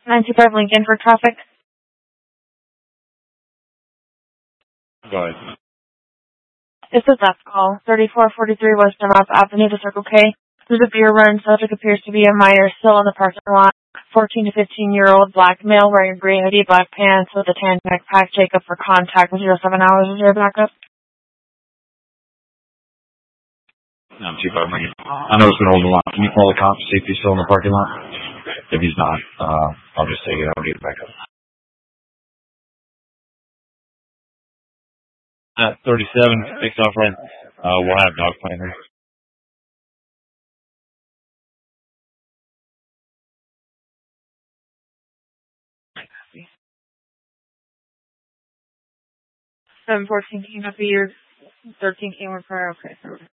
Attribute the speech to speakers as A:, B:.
A: 925 Lincoln for traffic.
B: Go ahead.
A: This is last call. 3443 West Dunlop Avenue to Circle K. There's a beer run. Subject appears to be a minor still in the parking lot. 14 to 15-year-old black male wearing a gray hoodie, black pants with a tan backpack. Jacob for contact with 07 hours. Is your backup?
B: 925 Lincoln. I know it's been holding a lot. Can you call the cops, see if he's still in the parking lot? If he's not, I'll just take it. I'll get it back up. At 37, takes off right. We'll have dog planners.
A: Seven 14 came up a year. 13 came over. Okay.